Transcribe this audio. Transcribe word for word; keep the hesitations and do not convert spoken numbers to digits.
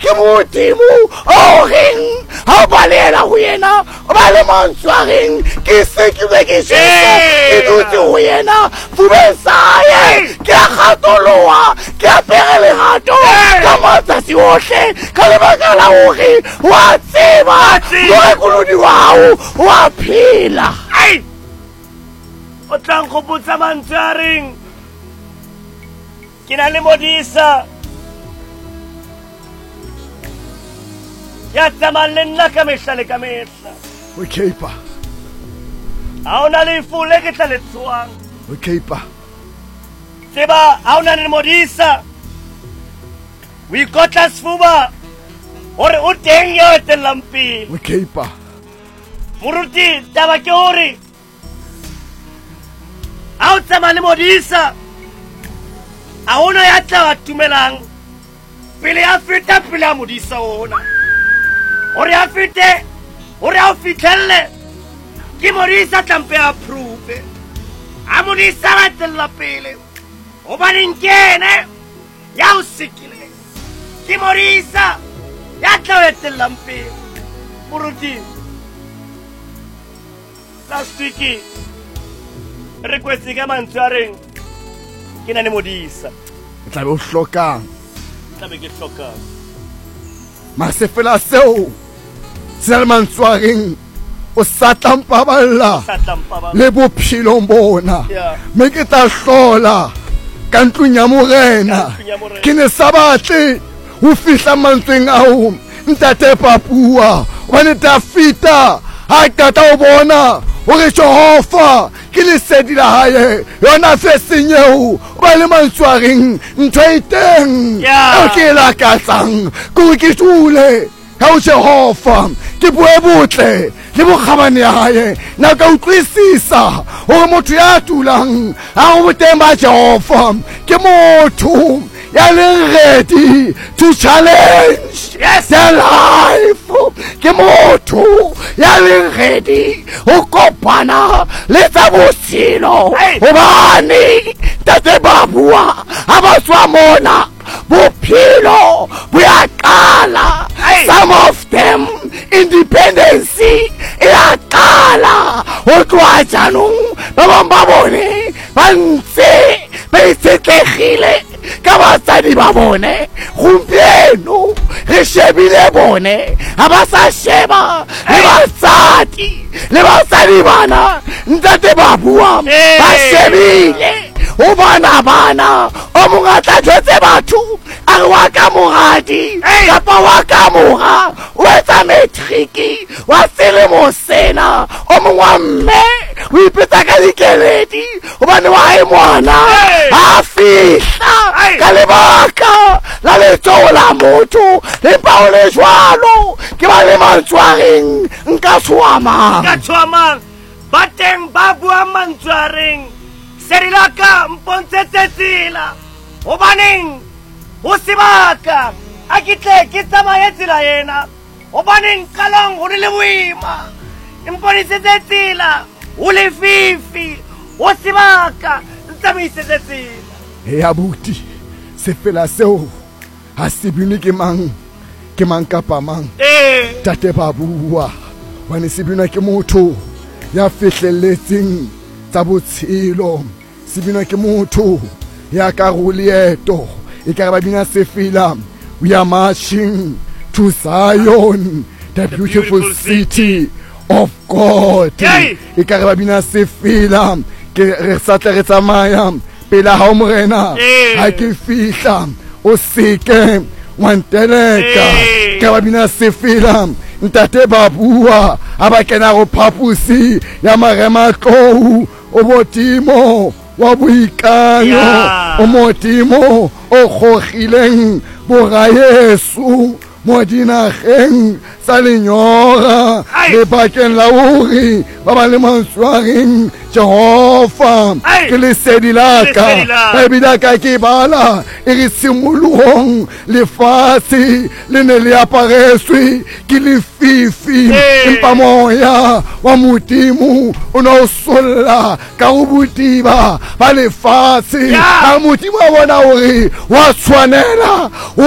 ke modimo o reng ha o balela ho yena o ba le mantswareng ke se ke be ke jesu ke dutse ho yena fubesaye ke a kgatoloha ke a pere legato ka matsatsi ohle ka lebaka la hore wa tseba morekolodi wa hao wa phela. O tla nkgopotsa mantswe a reng ke na le modisa ya tsamayang le nna ka mehla le ka mehla. Okay pa, ha o na lefu le ke tla le tshoang. okay pa, tseba ha o na le modisa o ikotla sefuba hore o teng yo etellang pele. okay pa, moruti taba ke hore ha o tsamaya le modisa ha hona ya tla wa tumelang pele ya feta pele ya modisa ona hore ya fete hore ha o fitlhelle ke modisa tlampe a approve ha modisa ba tella pele hobaneng kene ya o sikile ke modisa ya tla wa etellang pele. Moruti last week re kwetse ka mantswe a reng ke na le modisa o tla be o hlokang tla be ke hlokang ma se fela seo se na le mantswareng o sa tlampaballa le bophelong bona. Me ke tla hlola ka ntlong ya morena ke ne sa batle ho fihla mantsweng ao ntate Papua hobane Dafita ha qeta o bona hore Jehova ke lesedi la hae yona feseng eo ba le mantswareng ntho e teng eo ke lakatsang ko ke tule ka o Jehova ke bue botle le bokgabane ya hae na ka utlwisisa hore motho ya tulang ha o boteng ba Jehova ke motho ya leng ready to challenge their life ke motho ya leng ready ho kopana le tsa botshelo hobane tate Babua ha ba tswa mona bophelo bo ya qala. Some of them independence ya qala ho tloha jaanong ba bang ba bone ba ntse ba itshetlehile ka batsadi ba bone gompieno re shebile bone ha ba sa sheba le batsadi le batsadi bana ntate Babua ba shebile o bana bana o mongata jwetse batho a re wa ka moradi kapa wa ka mora o etsa metriki wa selemo sena o mongwe wa mme o ipetsa ka dikeledi hobane wa hae mwana ha fihla ka lebaka la letsoho la motho le pao le jwalo ke ba le mantswareng nka tshoamang nka tshoamang ba teng ba bua mantswareng serilaka mpontshetse tsela hobaneng ho sebaka a ke tle ke tsamaye tsela yena hobaneng qalong ho le boima mpontshetse tsela o le fifi ho sebaka tsamaisetse tsela. He abuti se fela seo ha se bine ke mang ke mang kapa mang eh tate Babua wane se bina ke motho ya fihlelletseng tsa botshelo se bina ke motho ya ka go leeto e ka ba bina se fela we are marching to Zion the beautiful city of God e ka ba bina se fela ke re sa tle re tsamaya pela ha morena ha ke fihla o seke wanteleka ka ba bina se fela ntate Babua aba kena go phapusi ya marema tlou o botimo wa boikanyo o modimo o gogileng bora Yesu mo dinageng sa lenyora le bakeng la hore ba ba le mantswareng Jehova ke lesedi laka Bibele ka ke bala e re simolong lefatshe le ne le aparetswe ke lefifi empa moya wa modimo o no solla ka go bodiba ba lefatshe ka modimo a bona hore wa tshwanela o